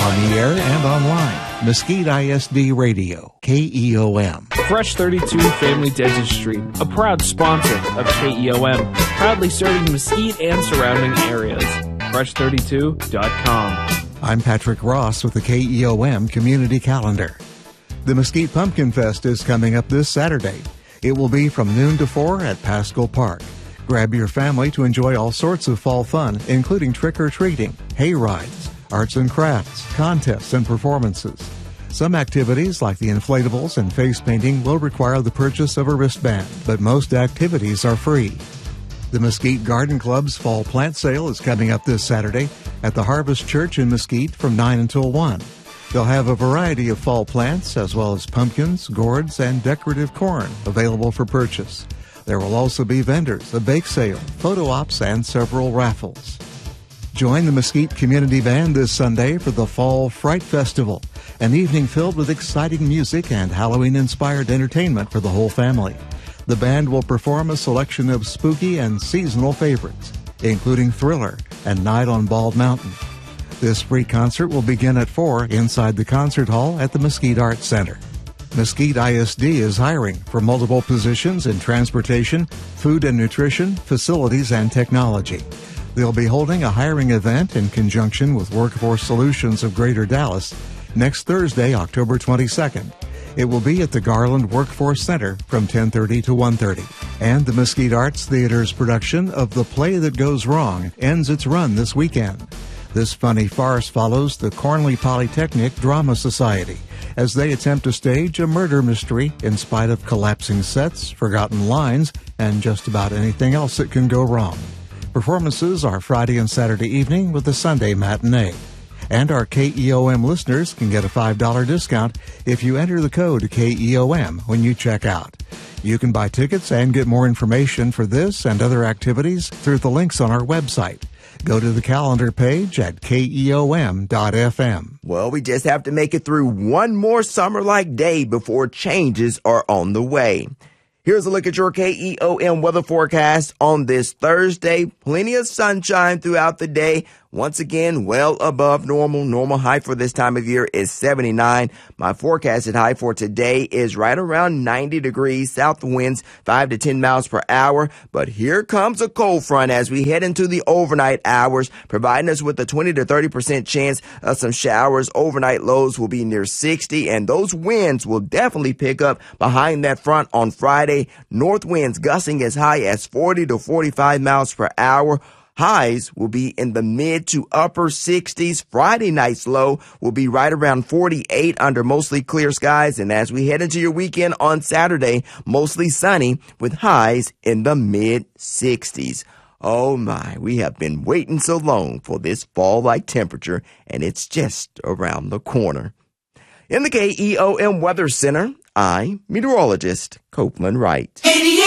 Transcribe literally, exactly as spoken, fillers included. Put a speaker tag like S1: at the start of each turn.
S1: on the air and online. Mesquite I S D Radio, K E O M.
S2: Fresh thirty-two Family Dentistry, a proud sponsor of K E O M, proudly serving Mesquite and surrounding areas. fresh thirty-two dot com.
S1: I'm Patrick Ross with the K E O M Community Calendar. The Mesquite Pumpkin Fest is coming up this Saturday. It will be from noon to four at Pascal Park. Grab your family to enjoy all sorts of fall fun, including trick-or-treating, hay rides, arts and crafts, contests, and performances. Some activities, like the inflatables and face painting, will require the purchase of a wristband, but most activities are free. The Mesquite Garden Club's Fall Plant Sale is coming up this Saturday at the Harvest Church in Mesquite from nine until one. They'll have a variety of fall plants, as well as pumpkins, gourds, and decorative corn available for purchase. There will also be vendors, a bake sale, photo ops, and several raffles. Join the Mesquite Community Band this Sunday for the Fall Fright Festival, an evening filled with exciting music and Halloween-inspired entertainment for the whole family. The band will perform a selection of spooky and seasonal favorites, including Thriller and Night on Bald Mountain. This free concert will begin at four inside the concert hall at the Mesquite Arts Center. Mesquite I S D is hiring for multiple positions in transportation, food and nutrition, facilities, and technology. They'll be holding a hiring event in conjunction with Workforce Solutions of Greater Dallas next Thursday, October twenty-second. It will be at the Garland Workforce Center from ten thirty to one thirty. And the Mesquite Arts Theater's production of The Play That Goes Wrong ends its run this weekend. This funny farce follows the Cornley Polytechnic Drama Society as they attempt to stage a murder mystery in spite of collapsing sets, forgotten lines, and just about anything else that can go wrong. Performances are Friday and Saturday evening with a Sunday matinee. And our K E O M listeners can get a five dollars discount if you enter the code K E O M when you check out. You can buy tickets and get more information for this and other activities through the links on our website. Go to the calendar page at K E O M dot F M.
S3: Well, we just have to make it through one more summer-like day before changes are on the way. Here's a look at your K E O M weather forecast on this Thursday. Plenty of sunshine throughout the day. Once again, well above normal. Normal high for this time of year is seventy-nine. My forecasted high for today is right around ninety degrees. South winds five to ten miles per hour. But here comes a cold front as we head into the overnight hours, providing us with a twenty to thirty percent chance of some showers. Overnight lows will be near sixty, and those winds will definitely pick up behind that front on Friday. North winds gusting as high as forty to forty-five miles per hour. Highs will be in the mid to upper sixties. Friday night's low will be right around forty-eight under mostly clear skies. And as we head into your weekend on Saturday, mostly sunny with highs in the mid sixties. Oh my, we have been waiting so long for this fall-like temperature, and it's just around the corner. In the K E O M Weather Center, I'm meteorologist Copeland Wright.